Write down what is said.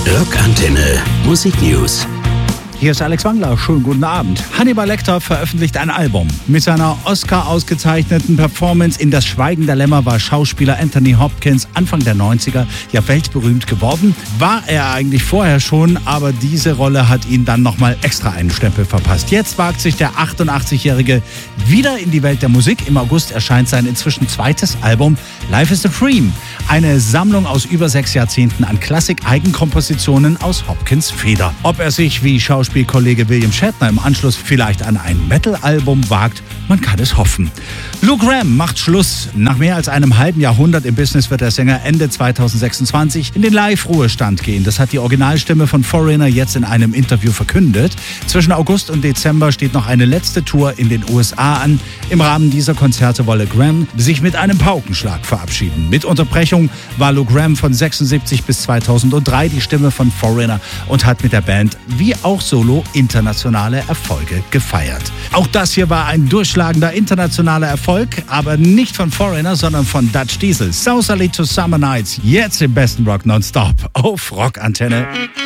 Rockantenne Musik News. Hier ist Alex Wangler, schönen guten Abend. Hannibal Lecter veröffentlicht ein Album. Mit seiner Oscar-ausgezeichneten Performance in Das Schweigen der Lämmer war Schauspieler Anthony Hopkins Anfang der 90er ja weltberühmt geworden. War er eigentlich vorher schon, aber diese Rolle hat ihn dann nochmal extra einen Stempel verpasst. Jetzt wagt sich der 88-Jährige wieder in die Welt der Musik. Im August erscheint sein inzwischen zweites Album Life is a Dream. Eine Sammlung aus über 6 Jahrzehnten an Klassik-Eigenkompositionen aus Hopkins Feder. Ob er sich wie Schauspielkollege William Shatner im Anschluss vielleicht an ein Metal-Album wagt, man kann es hoffen. Lou Gramm macht Schluss. Nach mehr als einem halben Jahrhundert im Business wird der Sänger Ende 2026 in den Live-Ruhestand gehen. Das hat die Originalstimme von Foreigner jetzt in einem Interview verkündet. Zwischen August und Dezember steht noch eine letzte Tour in den USA an. Im Rahmen dieser Konzerte wolle Gramm sich mit einem Paukenschlag verabschieden. Mit Unterbrechung war Lou Gramm von 76 bis 2003 die Stimme von Foreigner und hat mit der Band wie auch solo internationale Erfolge gefeiert. Auch das hier war ein durchschlagender internationaler Erfolg, aber nicht von Foreigner, sondern von Dutch Diesel. Southerly to Summer Nights, jetzt im besten Rock nonstop auf Rockantenne.